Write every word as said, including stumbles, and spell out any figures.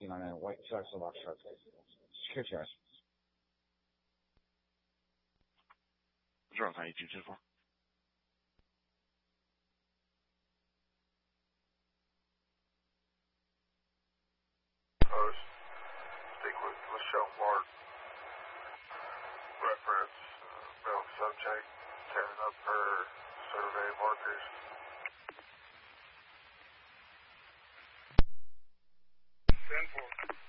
Inanın white shirts var shirts. Scriptures. 这儿看一句支付。 Post. Stick with Michelle Mark. Reference. Uh, male subject. Tearing up her survey markers. ten four.